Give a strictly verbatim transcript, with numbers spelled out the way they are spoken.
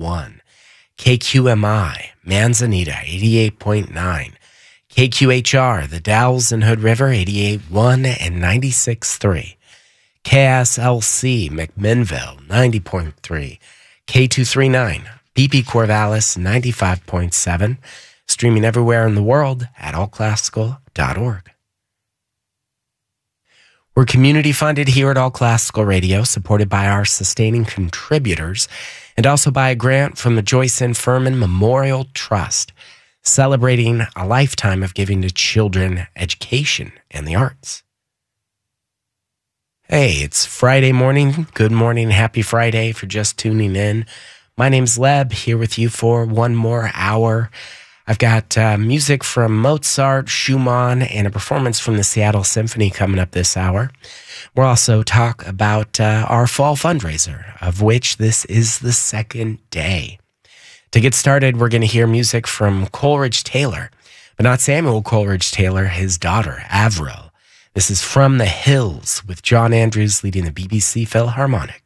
one. K Q M I, Manzanita, eighty-eight point nine. K Q H R, The Dalles and Hood River, eighty-eight point one and ninety-six point three. K S L C, McMinnville, ninety point three. K two thirty-nine, B P Corvallis, ninety-five point seven. Streaming everywhere in the world at all classical dot org. We're community funded here at All Classical Radio, supported by our sustaining contributors, and also by a grant from the Joyce N. Furman Memorial Trust, celebrating a lifetime of giving to children education and the arts. Hey, it's Friday morning. Good morning. Happy Friday for just tuning in. My name's Leb, here with you for one more hour. I've got uh, music from Mozart, Schumann, and a performance from the Seattle Symphony coming up this hour. We'll also talk about uh, our fall fundraiser, of which this is the second day. To get started, we're going to hear music from Coleridge Taylor, but not Samuel Coleridge Taylor, his daughter, Avril. This is From the Hills, with John Andrews leading the B B C Philharmonic.